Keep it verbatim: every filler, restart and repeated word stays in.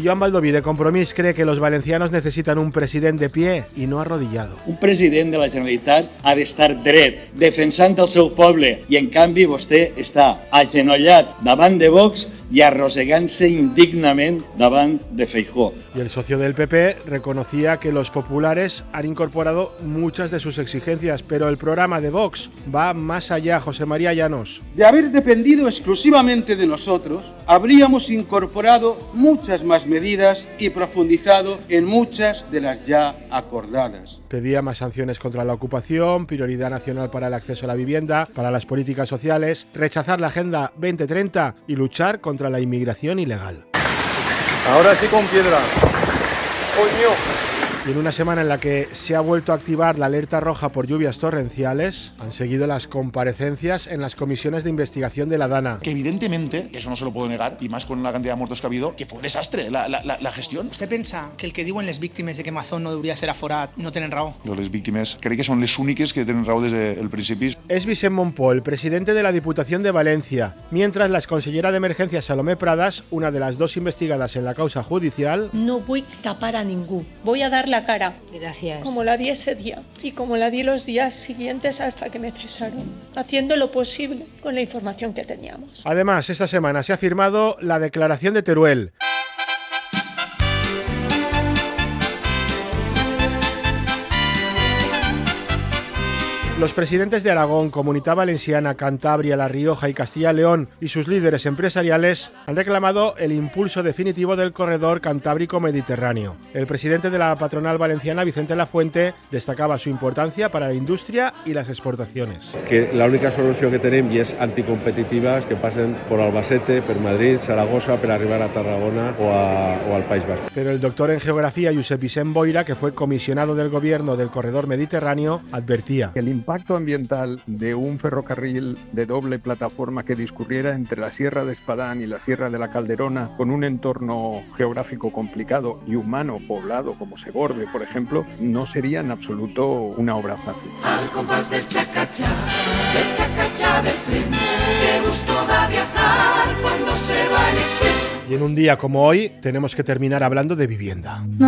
Joan Baldoví, de Compromís, cree que los valencianos necesitan un president de pie i no arrodillado. Un president de la Generalitat ha d'estar dret, defensant el seu poble, i en canvi vostè està agenollat davant de Vox y arrosegándose indignamente davant de Feijóo. Y el socio del P P reconocía que los populares han incorporado muchas de sus exigencias, pero el programa de Vox va más allá. José María Llanos. De haber dependido exclusivamente de nosotros, habríamos incorporado muchas más medidas y profundizado en muchas de las ya acordadas. Pedía más sanciones contra la ocupación, prioridad nacional para el acceso a la vivienda, para las políticas sociales, rechazar la Agenda veinte treinta y luchar contra la inmigración ilegal. Ahora sí con piedra. ¡Coño! Y en una semana en la que se ha vuelto a activar la alerta roja por lluvias torrenciales, han seguido las comparecencias en las comisiones de investigación de la Dana. Que evidentemente, eso no se lo puedo negar, y más con la cantidad de muertos que ha habido, que fue un desastre la, la, la, la gestión. ¿Usted pensa que el que diuen les víctimes de que Mazón no debería ser aforat no tenen raó? Les víctimes crec que són les úniques que tenen raó desde el principi. Es Vicent Monpó, presidente de la Diputación de Valencia, mientras la exconsellera de Emergencia Salomé Pradas, una de las dos investigadas en la causa judicial... No voy a tapar a ningún, voy a dar la cara. Gracias. Como la di ese día y como la di los días siguientes hasta que me cesaron, haciendo lo posible con la información que teníamos. Además, esta semana se ha firmado la declaración de Teruel. Los presidentes de Aragón, Comunidad Valenciana, Cantabria, La Rioja y Castilla y León y sus líderes empresariales han reclamado el impulso definitivo del corredor cantábrico-mediterráneo. El presidente de la patronal valenciana, Vicente Lafuente, destacaba su importancia para la industria y las exportaciones. Que la única solució que tenim i és anticompetitiva és que passen por Albacete, per Madrid, Zaragoza, per arribar a Tarragona o, a, o al País Vasco. Pero el doctor en geografía, Josep Vicent Boira, que fue comisionado del gobierno del corredor mediterráneo, advertía. El impacto ambiental de un ferrocarril de doble plataforma que discurriera entre la Sierra de Espadán y la Sierra de la Calderona, con un entorno geográfico complicado y humano poblado como Segorbe, por ejemplo, no sería en absoluto una obra fácil. Al compás del chacachá, del chacachá del tren, qué gusto da viajar cuando se va el express. Y en un día como hoy tenemos que terminar hablando de vivienda.